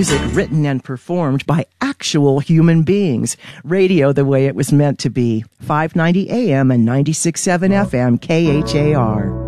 music written and performed by actual human beings. Radio the way it was meant to be. 590 AM and 96.7 FM KHAR.